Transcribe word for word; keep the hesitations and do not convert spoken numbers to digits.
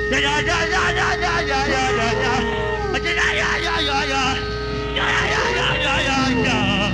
Yeah, yeah, yeah, yeah, yeah, yeah, yeah, yeah, yeah, yeah. Yeah, yeah, yeah, yeah, yeah. Yeah, yeah, yeah, yeah, yeah, yeah.